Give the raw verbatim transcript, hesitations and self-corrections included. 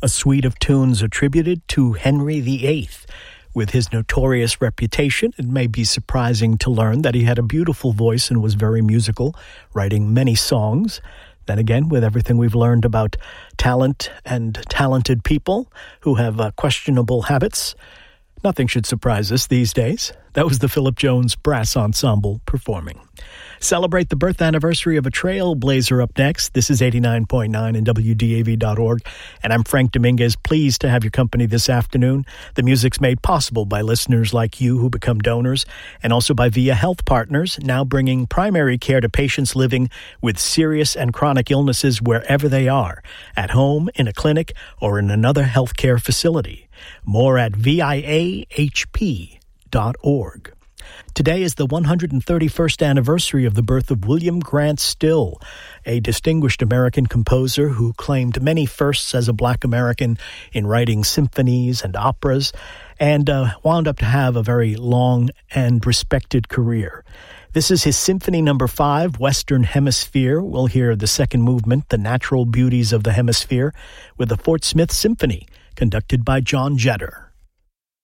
a suite of tunes attributed to Henry the Eighth. With his notorious reputation, it may be surprising to learn that he had a beautiful voice and was very musical, writing many songs. Then again, with everything we've learned about talent and talented people who have uh, questionable habits, nothing should surprise us these days. That was the Philip Jones Brass Ensemble performing. Celebrate the birth anniversary of a trailblazer up next. This is eighty-nine point nine and W D A V dot org, and I'm Frank Dominguez, pleased to have your company this afternoon. The music's made possible by listeners like you who become donors, and also by Via Health Partners, now bringing primary care to patients living with serious and chronic illnesses wherever they are, at home, in a clinic, or in another healthcare facility. More at V I A H P dot org. Today is the one hundred thirty-first anniversary of the birth of William Grant Still, a distinguished American composer who claimed many firsts as a black American in writing symphonies and operas, and uh, wound up to have a very long and respected career. This is his Symphony Number Five, Western Hemisphere. We'll hear the second movement, The Natural Beauties of the Hemisphere, with the Fort Smith Symphony, conducted by John Jetter.